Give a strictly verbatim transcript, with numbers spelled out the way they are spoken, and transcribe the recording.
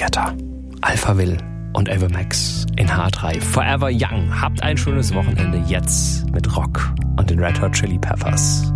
Guetta, Alphaville und Ava Max in H drei. Forever Young. Habt ein schönes Wochenende jetzt mit Rock und den Red Hot Chili Peppers.